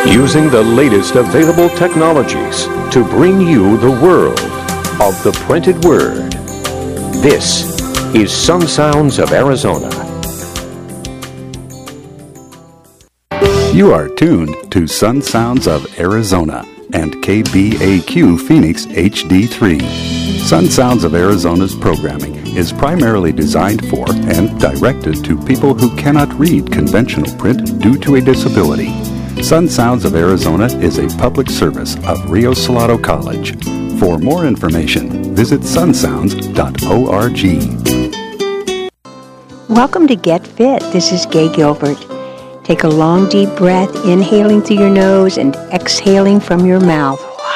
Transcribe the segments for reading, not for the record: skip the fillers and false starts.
Using the latest available technologies to bring you the world of the printed word. This is Sun Sounds of Arizona. You are tuned to Sun Sounds of Arizona and KBAQ Phoenix HD3. Sun Sounds of Arizona's programming is primarily designed for and directed to people who cannot read conventional print due to a disability. Sun Sounds of Arizona is a public service of Rio Salado College. For more information, visit sunsounds.org. Welcome to Get Fit. This is Gay Gilbert. Take a long, deep breath, inhaling through your nose and exhaling from your mouth.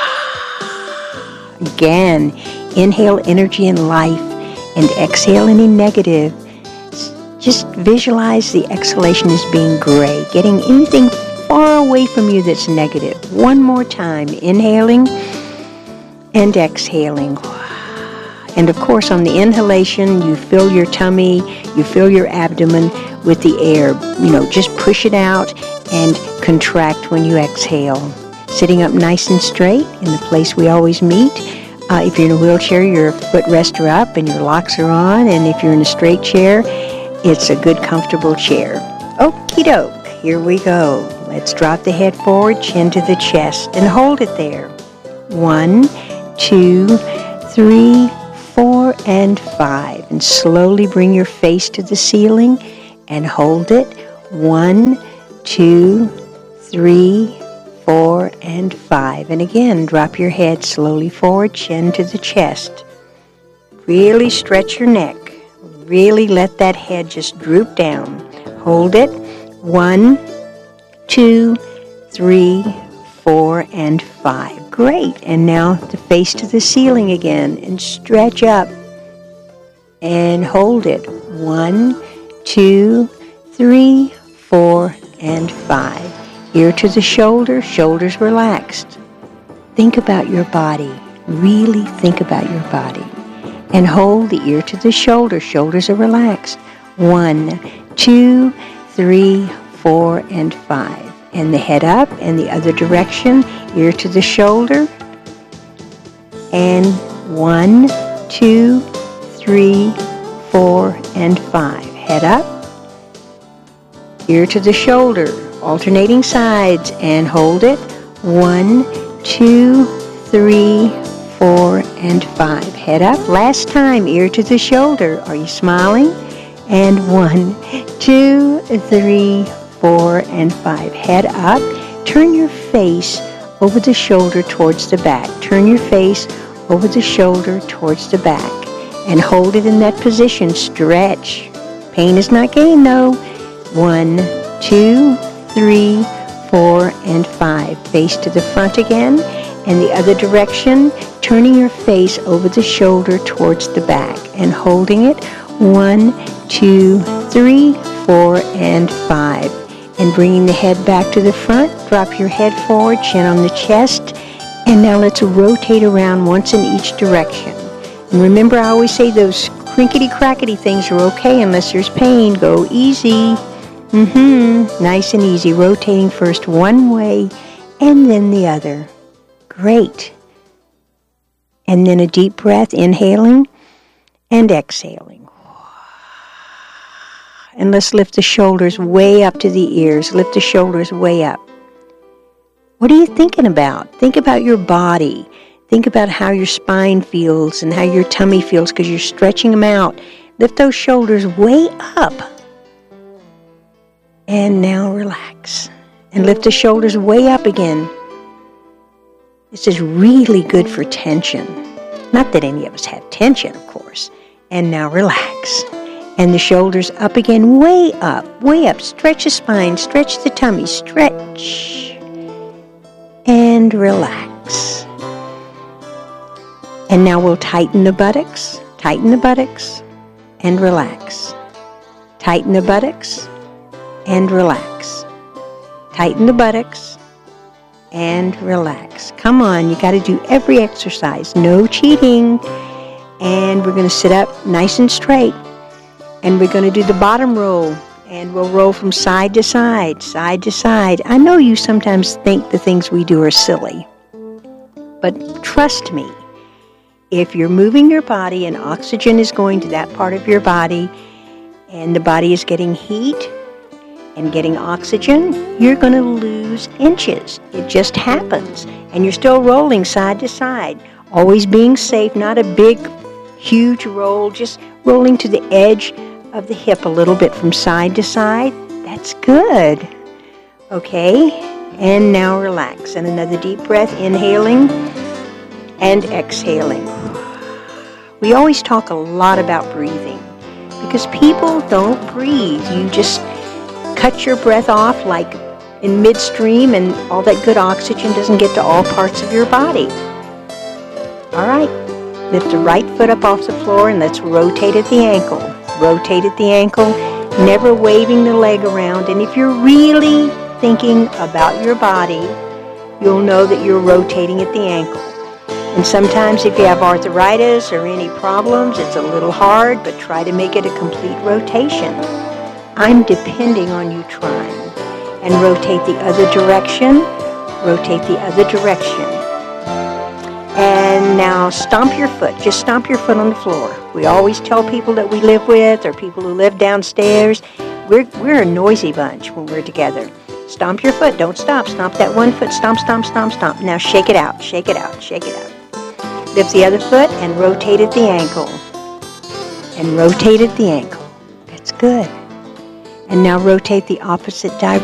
Again, inhale energy and life and exhale any negative. Just visualize the exhalation as being gray, getting anything far away from you that's negative. One more time, inhaling and exhaling. And of course, on the inhalation, you fill your tummy, you fill your abdomen with the air. Just push it out and contract when you exhale. Sitting up nice and straight in the place we always meet. If you're in a wheelchair, your footrests are up and your locks are on. And if you're in a straight chair, it's a good, comfortable chair. Okie doke, here we go. Let's drop the head forward, chin to the chest, and hold it there. 1, 2, 3, 4, and 5. And slowly bring your face to the ceiling and hold it. 1, 2, 3, 4, and 5. And again, drop your head slowly forward, chin to the chest. Really stretch your neck. Really let that head just droop down. Hold it. 1, 2, 3, 4, and 5. Great. And now the face to the ceiling again and stretch up and hold it. 1, 2, 3, 4, and 5. Ear to the shoulder, shoulders relaxed. Think about your body. Really think about your body. And hold the ear to the shoulder, shoulders are relaxed. 1, 2, 3, 4, and 5. And the head up and the other direction, ear to the shoulder. And 1, 2, 3, 4, and 5. Head up, ear to the shoulder, alternating sides, and hold it. 1, 2, 3, 4, and 5. Head up, last time, ear to the shoulder. Are you smiling? And 1, 2, 3, 4, and 5. Head up. Turn your face over the shoulder towards the back. Turn your face over the shoulder towards the back. And hold it in that position. Stretch. Pain is not gain, though. 1, 2, 3, 4, and 5. Face to the front again. And the other direction. Turning your face over the shoulder towards the back. And holding it. 1, 2, 3, 4, and 5. And bringing the head back to the front, drop your head forward, chin on the chest, and now let's rotate around once in each direction. And remember, I always say those crinkety-crackety things are okay unless there's pain. Go easy. Nice and easy, rotating first one way and then the other. Great. And then a deep breath, inhaling and exhaling. And let's lift the shoulders way up to the ears. Lift the shoulders way up. What are you thinking about? Think about your body. Think about how your spine feels and how your tummy feels because you're stretching them out. Lift those shoulders way up. And now relax. And lift the shoulders way up again. This is really good for tension. Not that any of us have tension, of course. And now relax. And the shoulders up again, way up, way up. Stretch the spine, stretch the tummy, stretch. And relax. And now we'll tighten the buttocks, and relax. Tighten the buttocks, and relax. Tighten the buttocks, and relax. Come on, you got to do every exercise. No cheating. And we're going to sit up nice and straight. And we're going to do the bottom roll And we'll roll from side to side, side to side. I know you sometimes think the things we do are silly, but trust me, if you're moving your body and oxygen is going to that part of your body and the body is getting heat and getting oxygen, you're going to lose inches. It just happens. And you're still rolling side to side, always being safe, not a big, huge roll, just rolling to the edge of the hip a little bit from side to side. That's good. Okay, and now relax. And another deep breath, inhaling and exhaling. We always talk a lot about breathing because people don't breathe. You just cut your breath off like in midstream and all that good oxygen doesn't get to all parts of your body. All right, lift the right foot up off the floor and let's rotate at the ankle. Rotate at the ankle, never waving the leg around. And if you're really thinking about your body, you'll know that you're rotating at the ankle. And sometimes if you have arthritis or any problems, it's a little hard, but try to make it a complete rotation. I'm depending on you trying. And rotate the other direction, rotate the other direction. And now stomp your foot. Just stomp your foot on the floor. We always tell people that we live with or people who live downstairs, we're a noisy bunch when we're together. Stomp your foot. Don't stop. Stomp that one foot. Stomp, stomp, stomp, stomp. Now shake it out. Shake it out. Shake it out. Lift the other foot and rotate at the ankle. And rotate at the ankle. That's good. And now rotate the opposite direction.